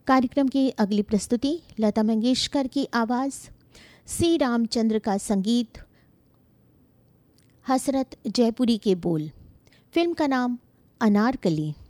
कार्यक्रम की अगली प्रस्तुति लता मंगेशकर की आवाज़, सी रामचंद्र का संगीत, हसरत जयपुरी के बोल। फिल्म का नाम अनारकली।